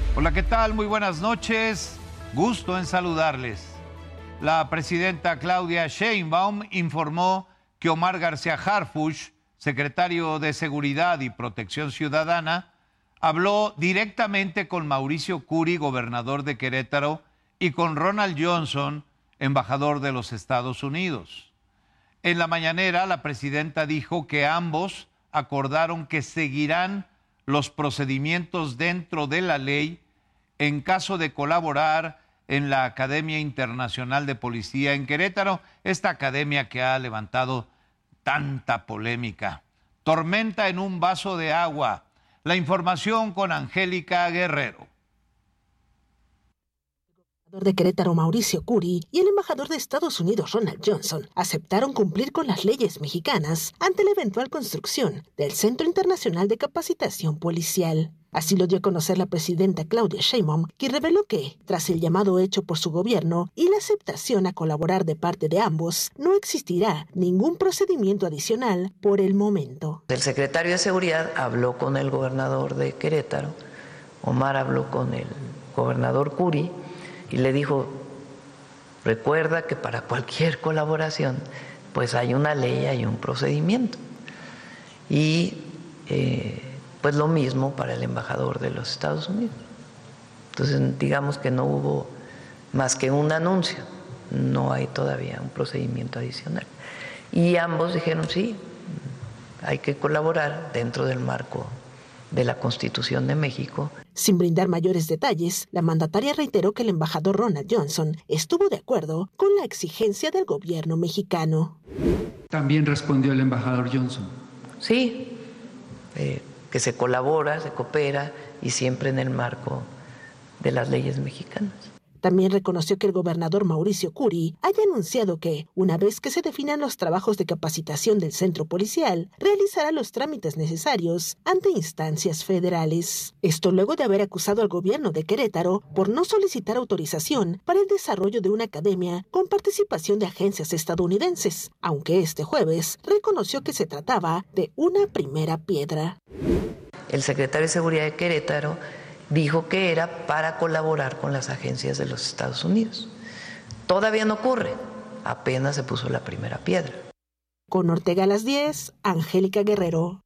Hola, ¿qué tal? Muy buenas noches. Gusto en saludarles. La presidenta Claudia Sheinbaum informó que Omar García Harfuch, secretario de Seguridad y Protección Ciudadana, habló directamente con Mauricio Curi, gobernador de Querétaro, y con Ronald Johnson, embajador de los Estados Unidos. En la mañanera, la presidenta dijo que ambos acordaron que seguirán los procedimientos dentro de la ley en caso de colaborar en la Academia Internacional de Policía en Querétaro, esta academia que ha levantado tanta polémica. Tormenta en un vaso de agua. La información con Angélica Guerrero. El embajador de Querétaro, Mauricio Curi, y el embajador de Estados Unidos, Ronald Johnson, aceptaron cumplir con las leyes mexicanas ante la eventual construcción del Centro Internacional de Capacitación Policial. Así lo dio a conocer la presidenta Claudia Sheinbaum, quien reveló que, tras el llamado hecho por su gobierno y la aceptación a colaborar de parte de ambos, no existirá ningún procedimiento adicional por el momento. El secretario de Seguridad habló con el gobernador de Querétaro, Omar habló con el gobernador Curi, y le dijo, recuerda que para cualquier colaboración, pues hay una ley, hay un procedimiento. Y pues lo mismo para el embajador de los Estados Unidos. Entonces, digamos que no hubo más que un anuncio, no hay todavía un procedimiento adicional. Y ambos dijeron, sí, hay que colaborar dentro del marco de la Constitución de México. Sin brindar mayores detalles, la mandataria reiteró que el embajador Ronald Johnson estuvo de acuerdo con la exigencia del gobierno mexicano. También respondió el embajador Johnson. Sí, que se colabora, se coopera y siempre en el marco de las leyes mexicanas. También reconoció que el gobernador Mauricio Curi haya anunciado que, una vez que se definan los trabajos de capacitación del centro policial, realizará los trámites necesarios ante instancias federales. Esto luego de haber acusado al gobierno de Querétaro por no solicitar autorización para el desarrollo de una academia con participación de agencias estadounidenses, aunque este jueves reconoció que se trataba de una primera piedra. El secretario de Seguridad de Querétaro dijo que era para colaborar con las agencias de los Estados Unidos. Todavía no ocurre, apenas se puso la primera piedra. Con Ortega a las 10, Angélica Guerrero.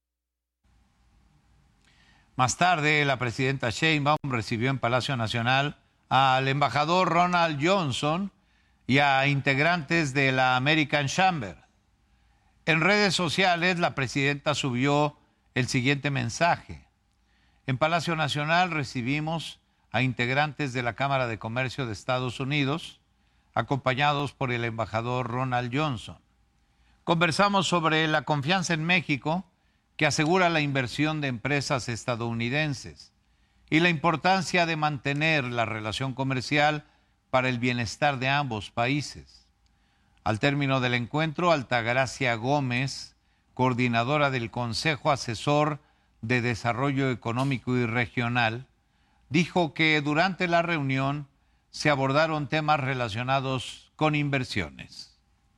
Más tarde, la presidenta Sheinbaum recibió en Palacio Nacional al embajador Ronald Johnson y a integrantes de la American Chamber. En redes sociales, la presidenta subió el siguiente mensaje. En Palacio Nacional recibimos a integrantes de la Cámara de Comercio de Estados Unidos, acompañados por el embajador Ronald Johnson. Conversamos sobre la confianza en México que asegura la inversión de empresas estadounidenses y la importancia de mantener la relación comercial para el bienestar de ambos países. Al término del encuentro, Altagracia Gómez, coordinadora del Consejo Asesor de Desarrollo Económico y Regional, dijo que durante la reunión se abordaron temas relacionados con inversiones.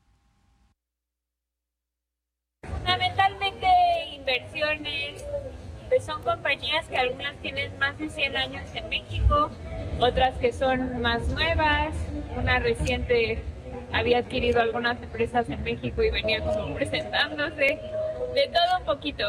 Fundamentalmente inversiones, pues son compañías que algunas tienen más de 100 años en México, otras que son más nuevas, una reciente había adquirido algunas empresas en México y venía como presentándose, de todo un poquito.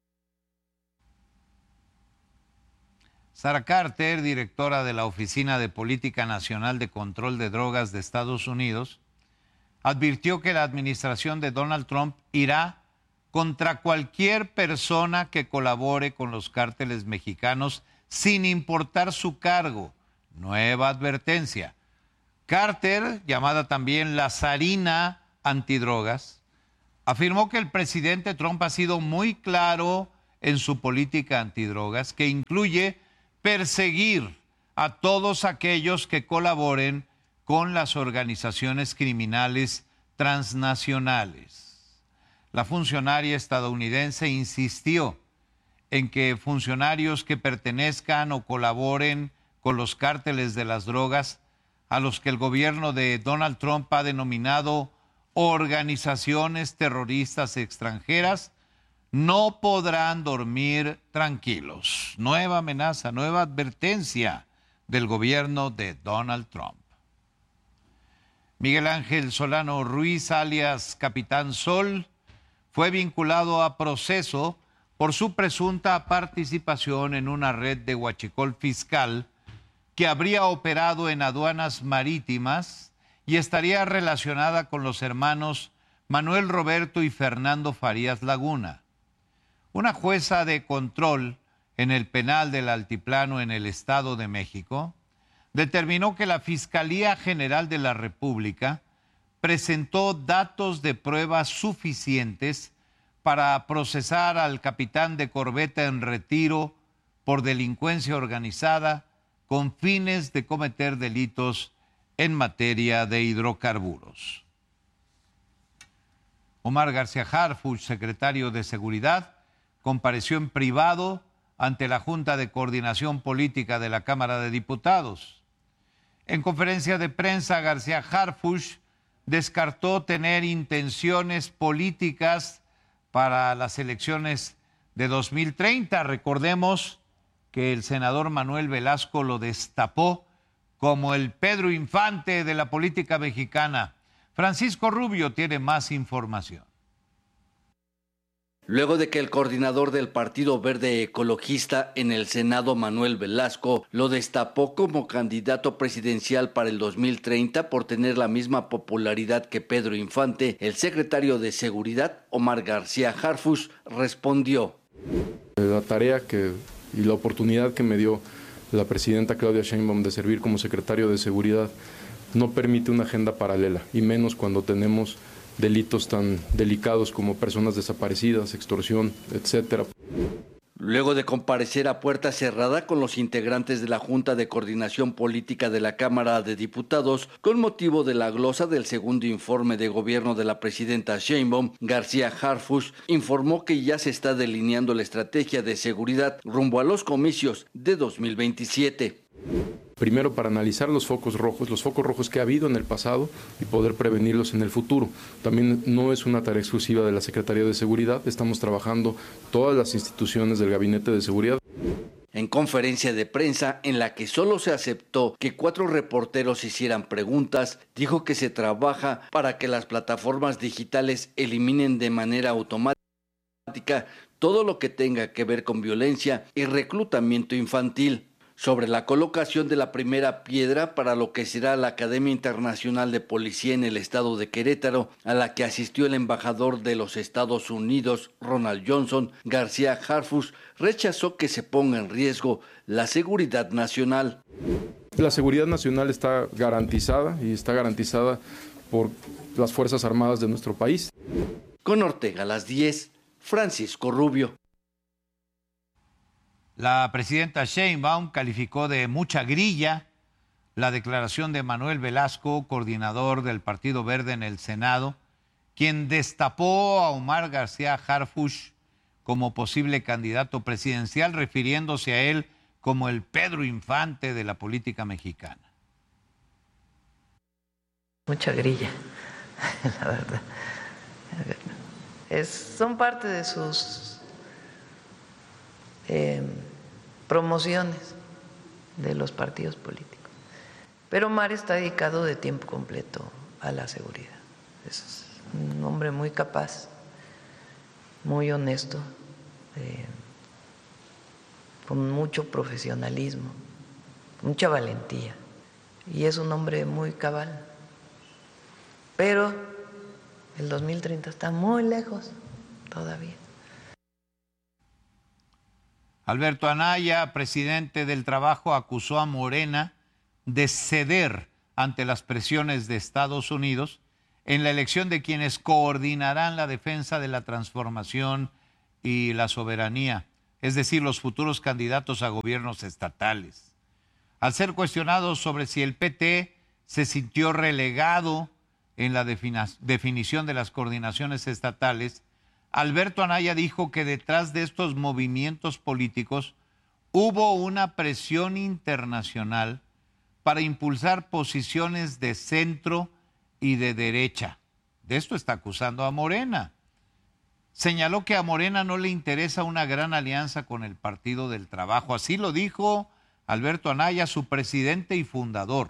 Sara Carter, directora de la Oficina de Política Nacional de Control de Drogas de Estados Unidos, advirtió que la administración de Donald Trump irá contra cualquier persona que colabore con los cárteles mexicanos sin importar su cargo. Nueva advertencia. Carter, llamada también la zarina antidrogas, afirmó que el presidente Trump ha sido muy claro en su política antidrogas, que incluye perseguir a todos aquellos que colaboren con las organizaciones criminales transnacionales. La funcionaria estadounidense insistió en que funcionarios que pertenezcan o colaboren con los cárteles de las drogas, a los que el gobierno de Donald Trump ha denominado organizaciones terroristas extranjeras, no podrán dormir tranquilos. Nueva amenaza, nueva advertencia del gobierno de Donald Trump. Miguel Ángel Solano Ruiz, alias Capitán Sol, fue vinculado a proceso por su presunta participación en una red de huachicol fiscal que habría operado en aduanas marítimas y estaría relacionada con los hermanos Manuel Roberto y Fernando Farías Laguna. Una jueza de control en el penal del Altiplano en el Estado de México determinó que la Fiscalía General de la República presentó datos de pruebas suficientes para procesar al capitán de corbeta en retiro por delincuencia organizada con fines de cometer delitos en materia de hidrocarburos. Omar García Harfuch, secretario de Seguridad, compareció en privado ante la Junta de Coordinación Política de la Cámara de Diputados. En conferencia de prensa, García Harfuch descartó tener intenciones políticas para las elecciones de 2030. Recordemos que el senador Manuel Velasco lo destapó como el Pedro Infante de la política mexicana. Francisco Rubio tiene más información. Luego de que el coordinador del Partido Verde Ecologista en el Senado, Manuel Velasco, lo destapó como candidato presidencial para el 2030 por tener la misma popularidad que Pedro Infante, el secretario de Seguridad, Omar García Harfuch, respondió. La tarea y la oportunidad que me dio la presidenta Claudia Sheinbaum de servir como secretario de Seguridad no permite una agenda paralela, y menos cuando tenemos delitos tan delicados como personas desaparecidas, extorsión, etcétera. Luego de comparecer a puerta cerrada con los integrantes de la Junta de Coordinación Política de la Cámara de Diputados, con motivo de la glosa del segundo informe de gobierno de la presidenta Sheinbaum, García Harfuch informó que ya se está delineando la estrategia de seguridad rumbo a los comicios de 2027. Primero, para analizar los focos rojos que ha habido en el pasado y poder prevenirlos en el futuro. También no es una tarea exclusiva de la Secretaría de Seguridad, estamos trabajando todas las instituciones del Gabinete de Seguridad. En conferencia de prensa, en la que solo se aceptó que 4 reporteros hicieran preguntas, dijo que se trabaja para que las plataformas digitales eliminen de manera automática todo lo que tenga que ver con violencia y reclutamiento infantil. Sobre la colocación de la primera piedra para lo que será la Academia Internacional de Policía en el estado de Querétaro, a la que asistió el embajador de los Estados Unidos, Ronald Johnson, García Harfuch rechazó que se ponga en riesgo la seguridad nacional. La seguridad nacional está garantizada y está garantizada por las Fuerzas Armadas de nuestro país. Con Ortega a las 10, Francisco Rubio. La presidenta Sheinbaum calificó de mucha grilla la declaración de Manuel Velasco, coordinador del Partido Verde en el Senado, quien destapó a Omar García Harfuch como posible candidato presidencial, refiriéndose a él como el Pedro Infante de la política mexicana. Mucha grilla, la verdad. Son parte de sus promociones de los partidos políticos. Pero Omar está dedicado de tiempo completo a la seguridad. Es un hombre muy capaz, muy honesto, con mucho profesionalismo, mucha valentía. Y es un hombre muy cabal. Pero el 2030 está muy lejos todavía. Alberto Anaya, presidente del Trabajo, acusó a Morena de ceder ante las presiones de Estados Unidos en la elección de quienes coordinarán la defensa de la transformación y la soberanía, es decir, los futuros candidatos a gobiernos estatales. Al ser cuestionado sobre si el PT se sintió relegado en la definición de las coordinaciones estatales, Alberto Anaya dijo que detrás de estos movimientos políticos hubo una presión internacional para impulsar posiciones de centro y de derecha. De esto está acusando a Morena. señaló que a Morena no le interesa una gran alianza con el Partido del Trabajo. Así lo dijo Alberto Anaya, su presidente y fundador.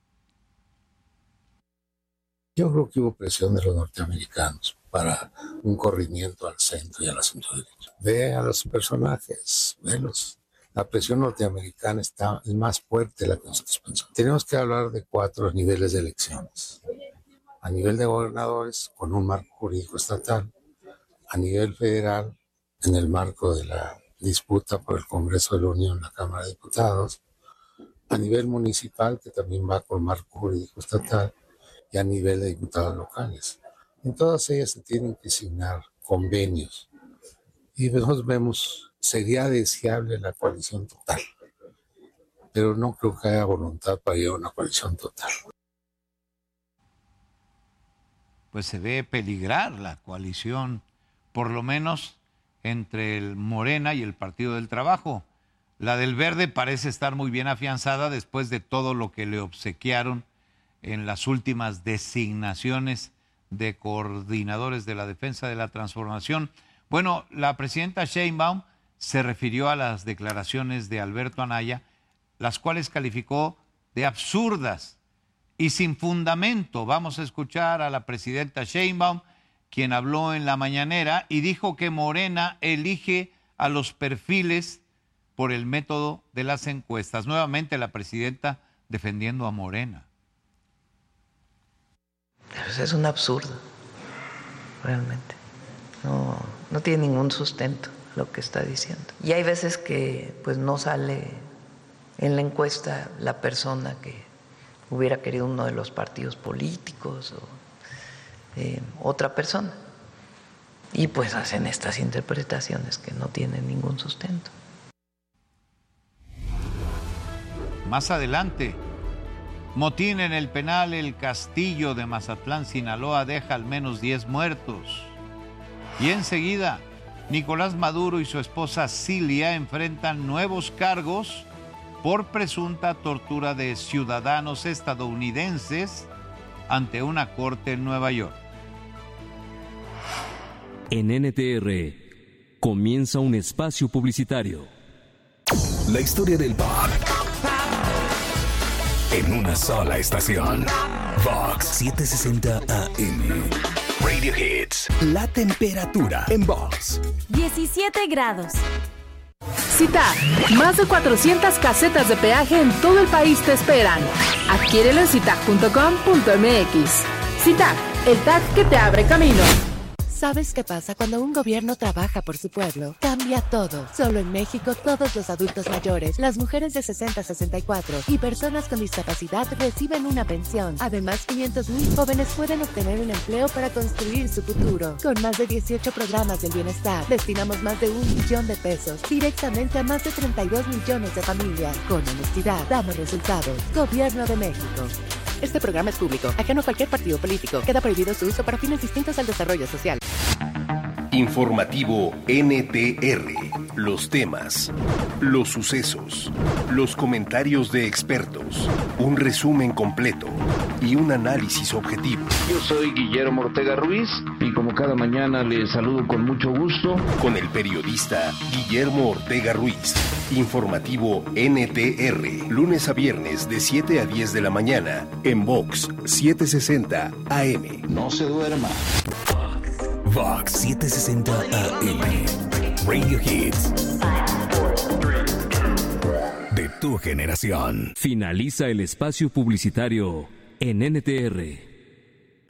Yo creo que hubo presión de los norteamericanos para un corrimiento al centro y a la centro derecha. Ve a los personajes, velos. La presión norteamericana es más fuerte de la que nosotros pensamos. Tenemos que hablar de 4 niveles de elecciones. A nivel de gobernadores, con un marco jurídico estatal. A nivel federal, en el marco de la disputa por el Congreso de la Unión, la Cámara de Diputados. A nivel municipal, que también va con marco jurídico estatal. Y a nivel de diputados locales. En todas ellas se tienen que signar convenios. Y nosotros vemos, sería deseable la coalición total. Pero no creo que haya voluntad para llegar a una coalición total. Pues se ve peligrar la coalición, por lo menos entre el Morena y el Partido del Trabajo. La del Verde parece estar muy bien afianzada después de todo lo que le obsequiaron en las últimas designaciones de coordinadores de la defensa de la transformación. Bueno, la presidenta Sheinbaum se refirió a las declaraciones de Alberto Anaya, las cuales calificó de absurdas y sin fundamento. Vamos a escuchar a la presidenta Sheinbaum, quien habló en la mañanera y dijo que Morena elige a los perfiles por el método de las encuestas. Nuevamente la presidenta defendiendo a Morena. Es un absurdo, realmente. No tiene ningún sustento lo que está diciendo. Y hay veces que pues no sale en la encuesta la persona que hubiera querido uno de los partidos políticos o otra persona. Y pues hacen estas interpretaciones que no tienen ningún sustento. Más adelante, motín en el penal El Castillo de Mazatlán, Sinaloa, deja al menos 10 muertos. Y enseguida, Nicolás Maduro y su esposa Cilia enfrentan nuevos cargos por presunta tortura de ciudadanos estadounidenses ante una corte en Nueva York. En NTR comienza un espacio publicitario. La historia del pop en una sola estación. Vox 760 AM. Radio Hits. La temperatura en Vox. 17 grados. CITAC. Más de 400 casetas de peaje en todo el país te esperan. Adquiérelo en citac.com.mx. CITAC, el TAC que te abre camino. ¿Sabes qué pasa cuando un gobierno trabaja por su pueblo? Cambia todo. Solo en México, todos los adultos mayores, las mujeres de 60 a 64 y personas con discapacidad reciben una pensión. Además, 500,000 jóvenes pueden obtener un empleo para construir su futuro. Con más de 18 programas del bienestar, destinamos más de 1 millón de pesos directamente a más de 32 millones de familias. Con honestidad, damos resultados. Gobierno de México. Este programa es público, ajeno a cualquier partido político. Queda prohibido su uso para fines distintos al desarrollo social. Informativo NTR. Los temas, los sucesos, los comentarios de expertos, un resumen completo y un análisis objetivo. Yo soy Guillermo Ortega Ruiz y como cada mañana les saludo con mucho gusto. Con el periodista Guillermo Ortega Ruiz. Informativo NTR. Lunes a viernes de 7 a 10 de la mañana en Vox 760 AM. No se duerma. Vox 760 AM. Radio Hits. De tu generación. Finaliza el espacio publicitario en NTR.